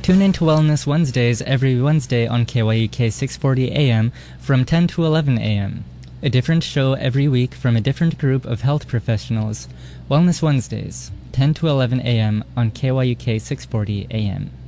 Tune in to Wellness Wednesdays every Wednesday on KYUK 640 AM from 10 to 11 AM. A different show every week from a different group of health professionals. Wellness Wednesdays, 10 to 11 AM on KYUK 640 AM.